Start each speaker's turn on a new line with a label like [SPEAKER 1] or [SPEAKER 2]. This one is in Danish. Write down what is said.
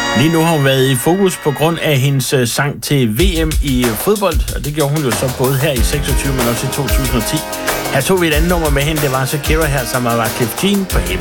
[SPEAKER 1] Lige nu har hun været i fokus på grund af hendes sang til VM i fodbold, og det gjorde hun jo så både her i 26, men også i 2010. Her tog vi et andet nummer med hende, det var Shakira her, som var Wyclef Jean på